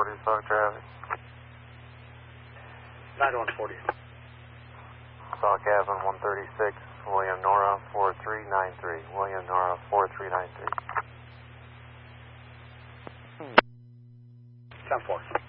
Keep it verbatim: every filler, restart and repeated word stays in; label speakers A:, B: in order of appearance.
A: forty, Sauk traffic.
B: ninety-one forty.
A: Sauk Avenue one thirty-six, William Nora four three nine three. William Nora four three nine three.
B: ten four.